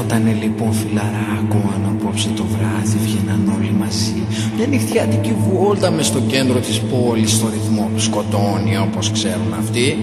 Ερχότανε λοιπόν φιλαράκο, αν απόψε το βράδυ βγαίναν όλοι μαζί. Μια νυχτιάτικη βόλτα μες στο κέντρο της πόλης, στο ρυθμό που σκοτώνει όπως ξέρουν αυτοί.